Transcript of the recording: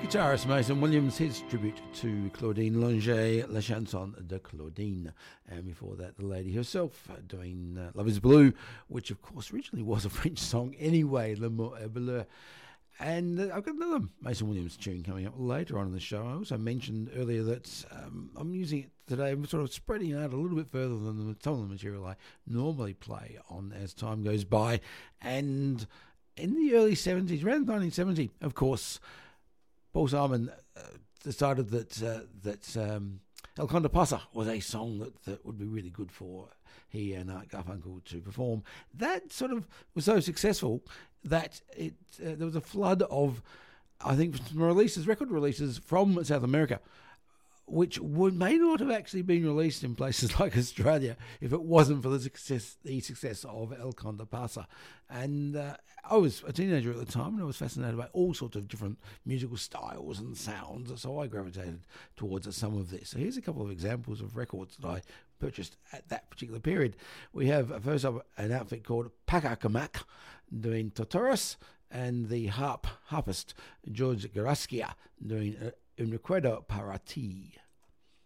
Guitarist Mason Williams, his tribute to Claudine Longet, La Chanson de Claudine. And before that, the lady herself doing Love is Blue, which of course originally was a French song anyway, L'amour est bleu. And I've got another Mason Williams tune coming up later on in the show. I also mentioned earlier that I'm using it today. I'm sort of spreading it out a little bit further than some of the material I normally play on as time goes by. And in the early 70s, around 1970, of course, Paul Simon decided that El Conde Pasa was a song that would be really good for he and Art Garfunkel to perform. That sort of was so successful that there was a flood of, I think, record releases from South America, which may not have actually been released in places like Australia if it wasn't for the success of El Conde Pasa. And I was a teenager at the time, and I was fascinated by all sorts of different musical styles and sounds, so I gravitated towards some of this. So here's a couple of examples of records that I purchased at that particular period. We have first up an outfit called Pacacamac doing Totoros, and the harpist George Garaskia doing Un Recuerdo para Ti.